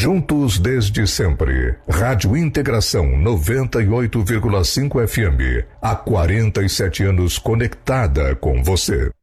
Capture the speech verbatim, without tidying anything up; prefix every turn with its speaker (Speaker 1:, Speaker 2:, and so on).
Speaker 1: Juntos desde sempre. Rádio Integração noventa e oito vírgula cinco F M. Há quarenta e sete anos conectada com você.